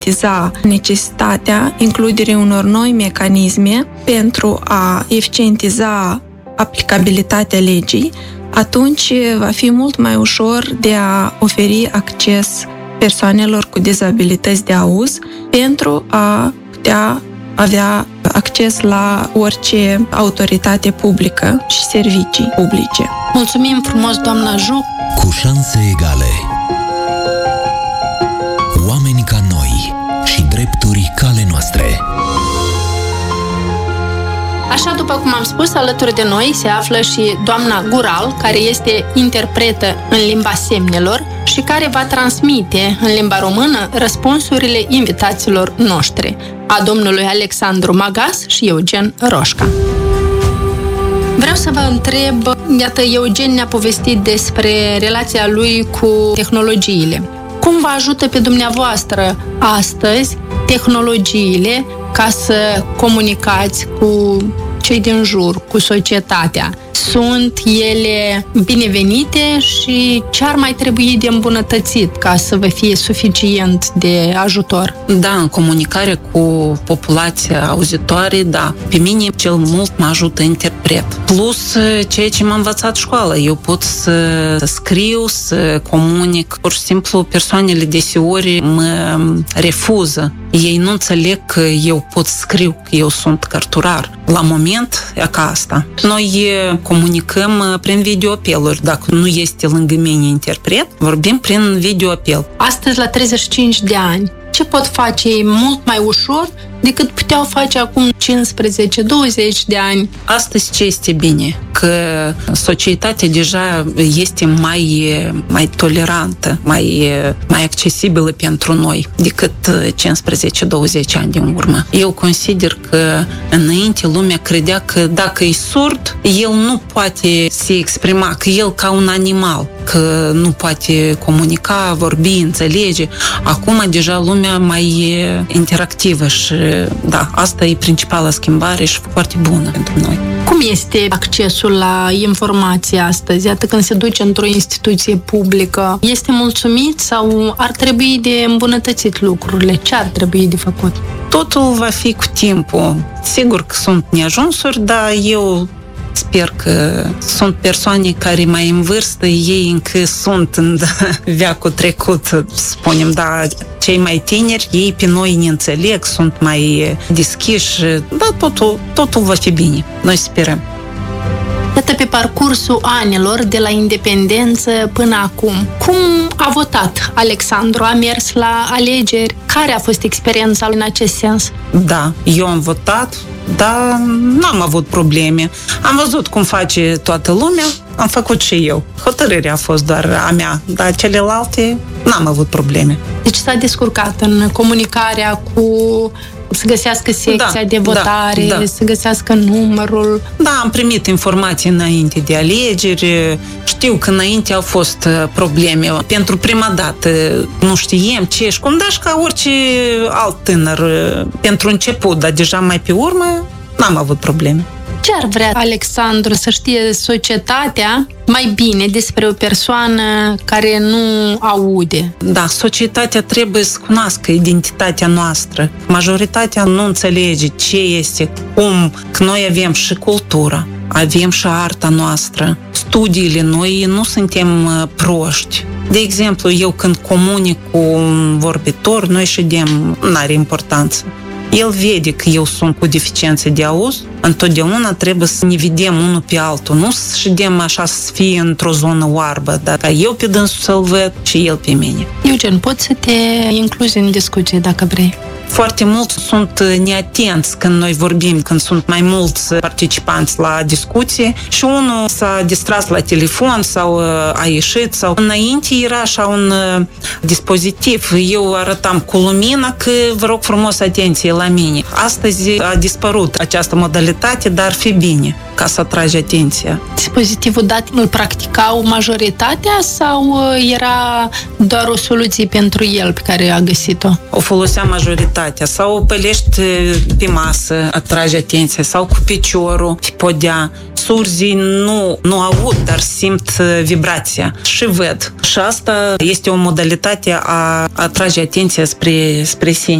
conștientiza necesitatea includerii unor noi mecanisme pentru a eficientiza aplicabilitatea legii, atunci va fi mult mai ușor de a oferi acces persoanelor cu dizabilități de auz pentru a putea avea acces la orice autoritate publică și servicii publice. Mulțumim frumos, doamna Juc! Cu șanse egale. Oameni ca noi și drepturi ca ale noastre. Așa, după cum am spus, alături de noi se află și doamna Gural, care este interpretă în limba semnelor și care va transmite în limba română răspunsurile invitaților noștri, a domnului Alexandru Magas și Eugen Roșca. Vreau să vă întreb, iată, Eugen ne-a povestit despre relația lui cu tehnologiile. Cum vă ajută pe dumneavoastră astăzi tehnologiile ca să comunicați cu cei din jur, cu societatea? Sunt ele binevenite și ce ar mai trebui de îmbunătățit ca să vă fie suficient de ajutor? Da, în comunicare cu populația auzitoare, da. Pe mine cel mult mă ajută interpret. Plus ceea ce m-a învățat școala. Eu pot să scriu, să comunic. Pur și simplu, persoanele deseori mă refuză. Ei nu înțeleg că eu pot scriu, că eu sunt cărturar. La moment, e ca asta. Noi comunicăm prin videoapeluri. Dacă nu este lângă mine interpret, vorbim prin videoapel. Astăzi, la 35 de ani, ce pot face ei mult mai ușor decât puteau face acum 15-20 de ani? Astăzi ce este bine? Că societatea deja este mai tolerantă, mai accesibilă pentru noi decât 15-20 ani din urmă. Eu consider că înainte lumea credea că dacă e surd, el nu poate se exprima, că el ca un animal, că nu poate comunica, vorbi, înțelege. Acum deja lumea mai e interactivă și da, asta e principala schimbare și foarte bună pentru noi. Cum este accesul la informație astăzi? Iată, când se duce într-o instituție publică, este mulțumit sau ar trebui de îmbunătățit lucrurile? Ce ar trebui de făcut? Totul va fi cu timpul. Sigur că sunt neajunsuri, dar eu sper că sunt persoane care mai în vârstă, ei încă sunt în veacul trecut, spunem, dar cei mai tineri, ei pe noi ne înțeleg, sunt mai deschiși, da, totul va fi bine. Noi sperăm. Iată, pe parcursul anilor de la independență până acum, cum a votat Alexandru? A mers la alegeri? Care a fost experiența în acest sens? Da, eu am votat, dar n-am avut probleme. Am văzut cum face toată lumea, am făcut și eu. Hotărârea a fost doar a mea, dar celelalte n-am avut probleme. Deci s-a descurcat în comunicarea cu să găsească secția de votare, să găsească numărul. Da, am primit informații înainte de alegeri. Știu că înainte au fost probleme. Pentru prima dată nu știem ce și cum, dar și ca orice alt tânăr pentru început, dar deja mai pe urmă n-am avut probleme. Ce ar vrea Alexandru să știe societatea mai bine despre o persoană care nu aude? Da, societatea trebuie să cunoască identitatea noastră. Majoritatea nu înțelege ce este, cum, că noi avem și cultura, avem și arta noastră. Studiile, noi nu suntem proști. De exemplu, eu când comunic cu un vorbitor, noi ședem, n-are importanță. El vede că eu sunt cu deficiențe de auz, întotdeauna trebuie să ne vedem unul pe altul, nu să ședem așa să fie într-o zonă oarbă, dar ca eu pe dânsul să-l văd și el pe mine. Eugen, poți să te incluzi în discuție dacă vrei. Foarte mulți sunt neatenți când noi vorbim, când sunt mai mulți participanți la discuție și unul s-a distras la telefon sau a ieșit sau înainte era așa un dispozitiv. Eu arătam cu lumina că vă rog frumos atenție la mine. Astăzi a dispărut această modalitate, dar ar fi bine ca să atragi atenția. Dispozitivul dat îl practicau majoritatea sau era doar o soluție pentru el pe care a găsit-o? O folosea majoritatea. Sau o pălești pe masă, atragi atenția, sau cu piciorul pe podea. Surzii nu aud, dar simt vibrația și văd. Și asta este o modalitate a atrage atenția spre sine.